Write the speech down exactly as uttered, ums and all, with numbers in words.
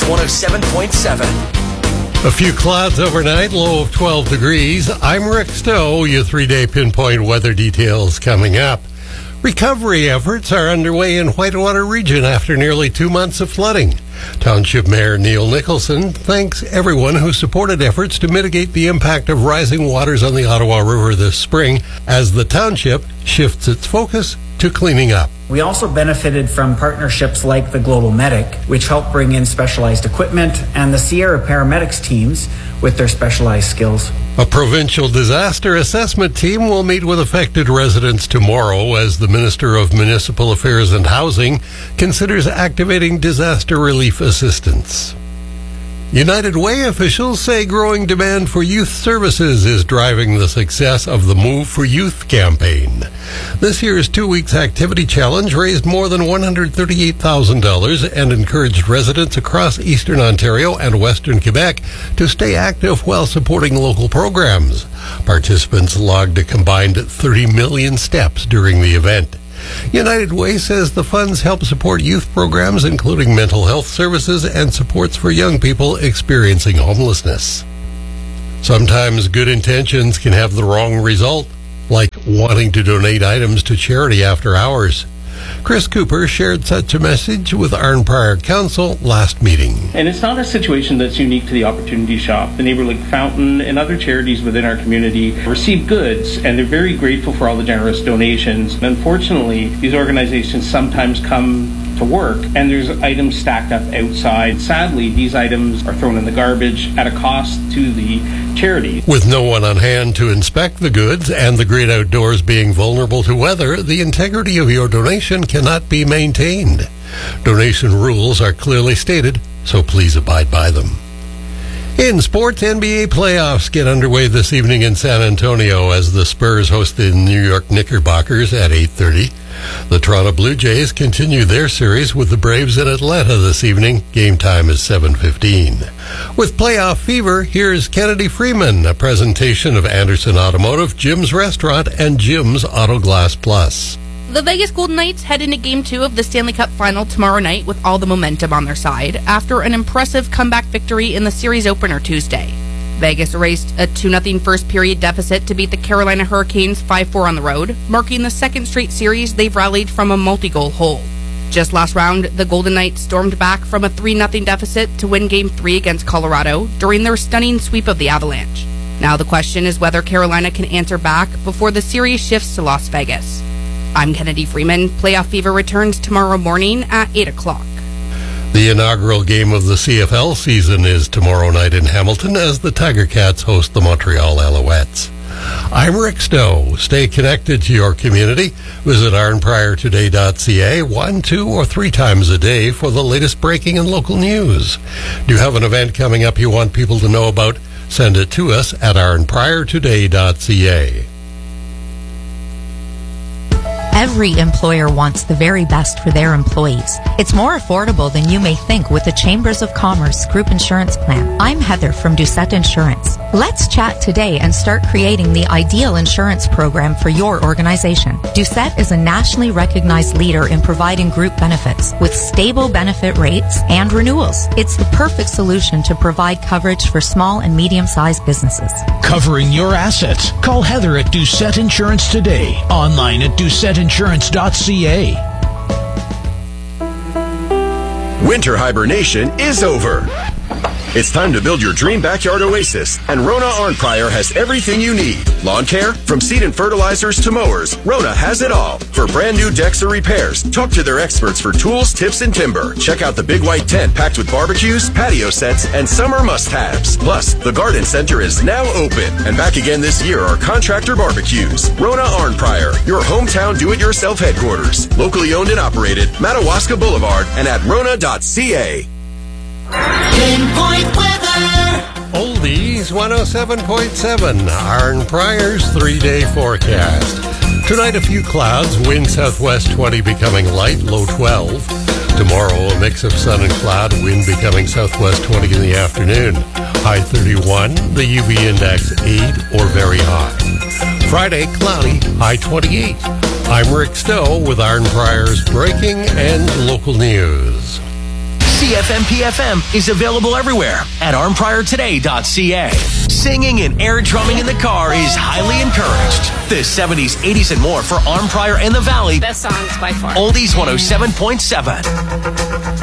one oh seven point seven. A few clouds overnight, low of twelve degrees. I'm Rick Stowe, your three-day pinpoint weather details coming up. Recovery efforts are underway in Whitewater Region after nearly two months of flooding. Township Mayor Neil Nicholson thanks everyone who supported efforts to mitigate the impact of rising waters on the Ottawa River this spring as the township shifts its focus to cleaning up. We also benefited from partnerships like the Global Medic, which helped bring in specialized equipment, and the Sierra paramedics teams with their specialized skills. A provincial disaster assessment team will meet with affected residents tomorrow as the Minister of Municipal Affairs and Housing considers activating disaster relief assistance. United Way officials say growing demand for youth services is driving the success of the Move for Youth campaign. This year's two weeks activity challenge raised more than one hundred thirty-eight thousand dollars and encouraged residents across Eastern Ontario and Western Quebec to stay active while supporting local programs. Participants logged a combined thirty million steps during the event. United Way says the funds help support youth programs, including mental health services and supports for young people experiencing homelessness. Sometimes good intentions can have the wrong result, like wanting to donate items to charity after hours. Chris Cooper shared such a message with Arnprior Council last meeting. And it's not a situation that's unique to the Opportunity Shop. The Neighborhood Fountain and other charities within our community receive goods, and they're very grateful for all the generous donations. And unfortunately, these organizations sometimes come to work and there's items stacked up outside. Sadly, these items are thrown in the garbage at a cost to the charity. With no one on hand to inspect the goods and the great outdoors being vulnerable to weather, the integrity of your donation cannot be maintained. Donation rules are clearly stated, so please abide by them. In sports, N B A playoffs get underway this evening in San Antonio as the Spurs host the New York Knickerbockers at eight thirty. The Toronto Blue Jays continue their series with the Braves in Atlanta this evening. Game time is seven fifteen. With playoff fever, here's Kennedy Freeman, a presentation of Anderson Automotive, Jim's Restaurant, and Jim's Auto Glass Plus. The Vegas Golden Knights head into Game two of the Stanley Cup Final tomorrow night with all the momentum on their side after an impressive comeback victory in the series opener Tuesday. Vegas erased a two nothing first-period deficit to beat the Carolina Hurricanes five four on the road, marking the second straight series they've rallied from a multi-goal hole. Just last round, the Golden Knights stormed back from a three nothing deficit to win Game three against Colorado during their stunning sweep of the Avalanche. Now the question is whether Carolina can answer back before the series shifts to Las Vegas. I'm Kennedy Freeman. Playoff Fever returns tomorrow morning at eight o'clock. The inaugural game of the C F L season is tomorrow night in Hamilton as the Tiger Cats host the Montreal Alouettes. I'm Rick Stowe. Stay connected to your community. Visit arnprior today dot c a one, two, or three times a day for the latest breaking and local news. Do you have an event coming up you want people to know about? Send it to us at arnprior today dot c a. Every employer wants the very best for their employees. It's more affordable than you may think with the Chambers of Commerce Group Insurance Plan. I'm Heather from Doucette Insurance. Let's chat today and start creating the ideal insurance program for your organization. Doucette is a nationally recognized leader in providing group benefits with stable benefit rates and renewals. It's the perfect solution to provide coverage for small and medium-sized businesses. Covering your assets. Call Heather at Doucette Insurance today. Online at doucette insurance dot c a. Winter hibernation is over. It's time to build your dream backyard oasis, and Rona Arnprior has everything you need. Lawn care, from seed and fertilizers to mowers, Rona has it all. For brand new decks or repairs, talk to their experts for tools, tips, and timber. Check out the big white tent packed with barbecues, patio sets, and summer must-haves. Plus, the garden center is now open, and back again this year are contractor barbecues. Rona Arnprior, your hometown do-it-yourself headquarters. Locally owned and operated, Madawaska Boulevard, and at rona dot c a. Pinpoint weather. Oldies one oh seven point seven, Arnprior's three-day forecast. Tonight a few clouds, wind southwest twenty becoming light, low twelve. Tomorrow a mix of sun and cloud, wind becoming southwest twenty in the afternoon. High thirty-one, the U V index eight or very high. Friday cloudy, high twenty-eight. I'm Rick Stowe with Arnprior's breaking and local news. C F M P F M is available everywhere at arm prior today dot c a. Singing and air drumming in the car is highly encouraged. The seventies, eighties, and more for Arm Prior and the Valley. Best songs by far. Oldies one oh seven point seven.